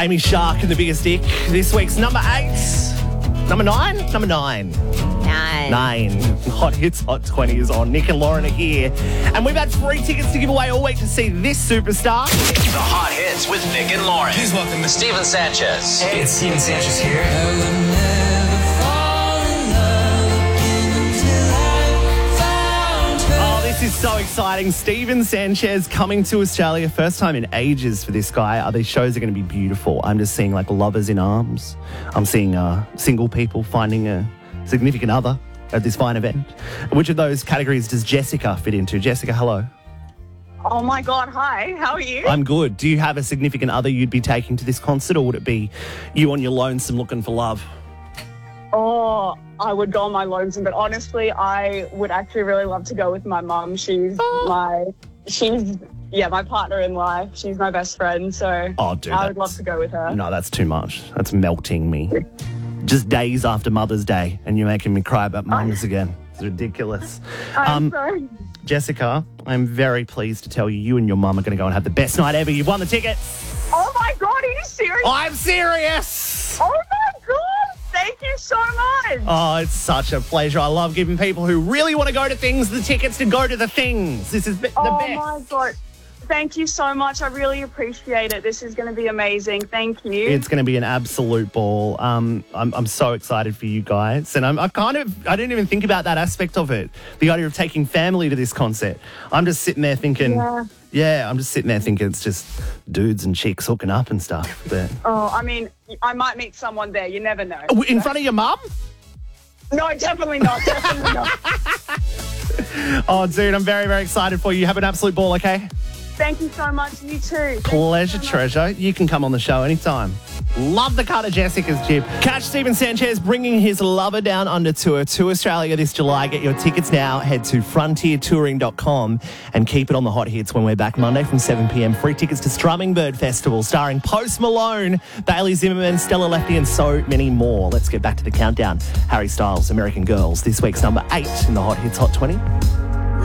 Amy Shark and the Biggest Dick. This week's number 8. Number 9? Number 9. 9. Hot Hits Hot 20 is on. Nick and Lauren are here. And we've had free tickets to give away all week to see this superstar. The Hot Hits with Nick and Lauren. Please welcome Steven Sanchez. Hey, it's Steven Sanchez here. Oh, this is so exciting. Steven Sanchez coming to Australia. First time in ages for this guy. These shows are going to be beautiful. I'm just seeing like lovers in arms. I'm seeing single people finding a significant other at this fine event. Which of those categories does Jessica fit into? Jessica, hello. Oh my God, hi. How are you? I'm good. Do you have a significant other you'd be taking to this concert, or would it be you on your lonesome looking for love? Oh, I would go on my lonesome, but honestly, I would actually really love to go with my mum. She's my partner in life. She's my best friend, so Oh, dude, I would love to go with her. No, that's too much. That's melting me. Just days after Mother's Day, and you're making me cry about mums again. It's ridiculous. I'm sorry. Jessica, I'm very pleased to tell you, you and your mum are going to go and have the best night ever. You've won the tickets. Oh my God, are you serious? I'm serious. Oh my God, thank you so much. Oh, it's such a pleasure. I love giving people who really want to go to things the tickets to go to the things. This is the best. Oh my God. Thank you so much. I really appreciate it. This is going to be amazing. Thank you. It's going to be an absolute ball. I'm so excited for you guys, and I didn't even think about that aspect of it. The idea of taking family to this concert. I'm just sitting there thinking, I'm just sitting there thinking it's just dudes and chicks hooking up and stuff. But I mean, I might meet someone there. You never know. in front of your mum? No, definitely not. Definitely not. Oh, dude, I'm very, very excited for you. Have an absolute ball, okay? Thank you so much. You too. Pleasure, treasure. You can come on the show anytime. Love the cut of Jessica's jib. Catch Steven Sanchez bringing his Lover Down Under tour to Australia this July. Get your tickets now. Head to frontiertouring.com and keep it on the Hot Hits when we're back Monday from 7 p.m. Free tickets to Strumming Bird Festival starring Post Malone, Bailey Zimmerman, Stella Lefty and so many more. Let's get back to the countdown. Harry Styles, American Girls, this week's number 8 in the Hot Hits Hot 20.